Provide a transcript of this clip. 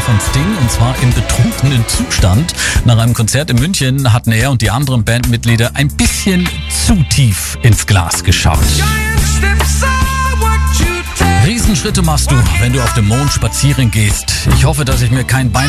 von Sting, und zwar im betrunkenen Zustand. Nach einem Konzert in München hatten er und die anderen Bandmitglieder ein bisschen zu tief ins Glas geschaut. Riesenschritte machst du, wenn du auf dem Mond spazieren gehst. Ich hoffe, dass ich mir kein Bein